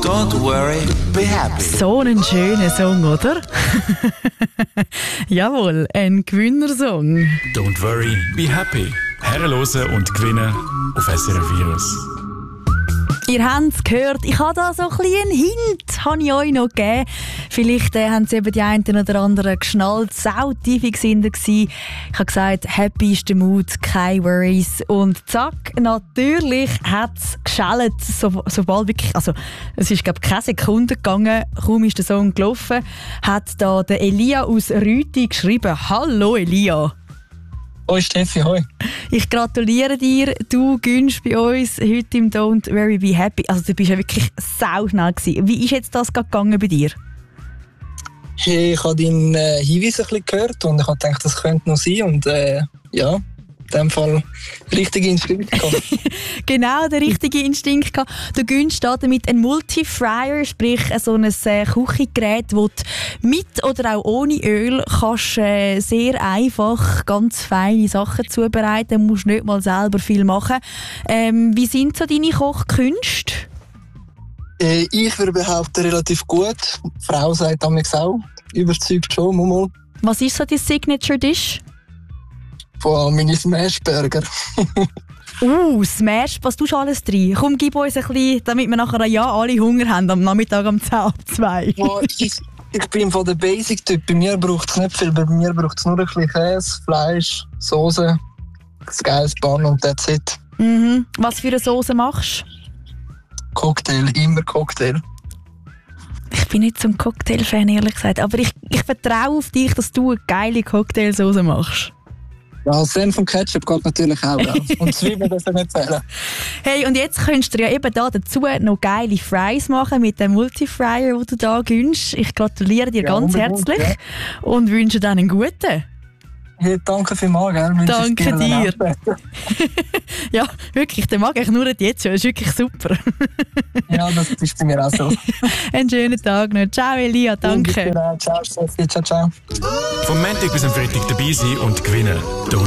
Don't worry, be happy. So ein schöner Song, oder? Jawohl, ein Gewinnersong. Don't worry, be happy. Herren und gewinnen auf SRF Virus. Ihr habt es gehört, ich habe da so ein bisschen einen Hint, habe ich euch noch gegeben. Vielleicht haben sie eben die einen oder anderen geschnallt, sautief sind sie. Ich habe gesagt, happy ist der Mood, keine Worries. Und zack, natürlich hat es geschellt, sobald wirklich, also es ist glaube ich keine Sekunde gegangen, kaum ist der Song gelaufen, hat da der Elia aus Rüti geschrieben. Hallo Elia. Hoi Steffi, hoi. Ich gratuliere dir, du gönnst bei uns heute im Don't Worry Be Happy. Also du bist ja wirklich sauschnell gewesen. Wie ist jetzt das gegangen bei dir? Hey, ich habe deinen Hinweis ein bisschen gehört und ich habe gedacht, das könnte noch sein. Und ja, in diesem Fall richtige Instinkt gehabt. Genau, der richtige Instinkt gehabt. Du gönnst damit einen Multifryer, sprich so ein Küchengerät, das du mit oder auch ohne Öl kannst sehr einfach ganz feine Sachen zubereiten. Du musst nicht mal selber viel machen. Wie sind so deine Kochkünste? Ich würde behaupten, relativ gut. Die Frau sagt damals auch, überzeugt schon mal. Was ist so dein Signature-Dish? Von meinen Smashburger. Smash, was tust du alles drin? Komm, gib uns ein bisschen, damit wir nachher alle Hunger haben, am Nachmittag um 10:02. Ich bin von der Basic-Typ. Bei mir braucht es nicht viel. Bei mir braucht es nur ein bisschen Käse, Fleisch, Soße, ein geiles Bann und that's it. Mhm. Was für eine Soße machst du? Cocktail, immer Cocktail. Ich bin nicht so ein Cocktail-Fan, ehrlich gesagt. Aber ich vertraue auf dich, dass du eine geile Cocktailsoße machst. Ja, Senf und Ketchup geht natürlich auch. Ja. Und Zwiebeln dürfen nicht fehlen. Hey, und jetzt könntest du ja eben da dazu noch geile Fries machen mit dem Multifryer, den du da gönnst. Ich gratuliere dir ganz herzlich und wünsche dir einen guten. Hey, danke vielmals, gell? Danke dir. Ja, wirklich, der mag ich nur jetzt schon. Das ist wirklich super. Ja, das ist bei mir auch so. Einen schönen Tag noch. Ciao Elia, danke. Ciao, Steffi. Ciao, ciao. Vom Montag bis am Freitag dabei sein und gewinnen.